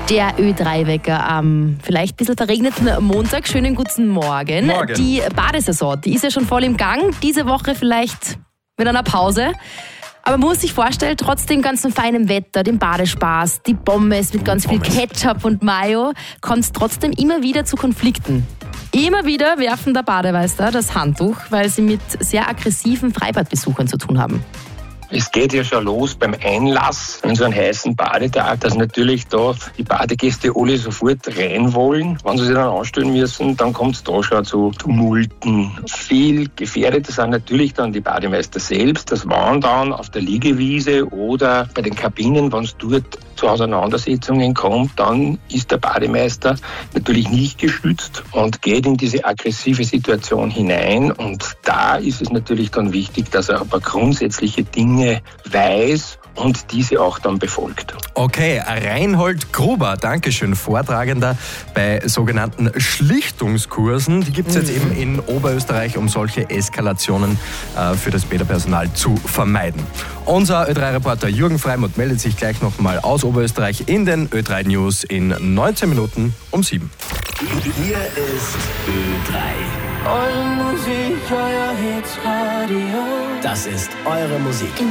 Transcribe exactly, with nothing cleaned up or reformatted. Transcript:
Der Ö drei Wecker am vielleicht ein bisschen verregneten Montag. Schönen guten Morgen. Morgen. Die Badesaison, die ist ja schon voll im Gang. Diese Woche vielleicht mit einer Pause. Aber man muss sich vorstellen, trotz dem ganzen feinen Wetter, dem Badespaß, die Pommes mit ganz viel Ketchup und Mayo, kommt es trotzdem immer wieder zu Konflikten. Immer wieder werfen der Bademeister das Handtuch, weil sie mit sehr aggressiven Freibadbesuchern zu tun haben. Es geht ja schon los beim Einlass an so einen heißen Badetag, dass natürlich da die Badegäste alle sofort rein wollen. Wenn sie sich dann anstellen müssen, dann kommt es da schon zu Tumulten. Viel gefährdeter sind natürlich dann die Bademeister selbst. Das waren dann auf der Liegewiese oder bei den Kabinen, wenn es dort zu Auseinandersetzungen kommt, dann ist der Bademeister natürlich nicht geschützt und geht in diese aggressive Situation hinein. Und da ist es natürlich dann wichtig, dass er ein paar grundsätzliche Dinge weiß und diese auch dann befolgt. Okay, Reinhold Gruber, Dankeschön, Vortragender bei sogenannten Schlichtungskursen. Die gibt es jetzt eben in Oberösterreich, um solche Eskalationen äh, für das Bäderpersonal zu vermeiden. Unser Ö drei Reporter Jürgen Freimuth meldet sich gleich nochmal aus Oberösterreich in den Ö drei News in neunzehn Minuten um sieben. Hier ist Ö drei. Eure Musik, euer Hitradio. Das ist eure Musik.